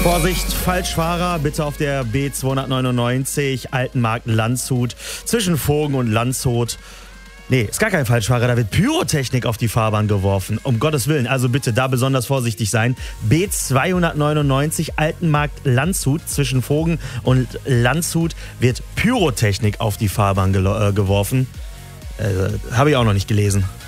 Vorsicht, Falschfahrer, bitte auf der B299 Altenmarkt Landshut zwischen Vogen und Landshut. Nee, ist gar kein Falschfahrer, da wird Pyrotechnik auf die Fahrbahn geworfen. Um Gottes Willen, also bitte da besonders vorsichtig sein. B299 Altenmarkt Landshut zwischen Vogen und Landshut wird Pyrotechnik auf die Fahrbahn geworfen. Habe ich auch noch nicht gelesen.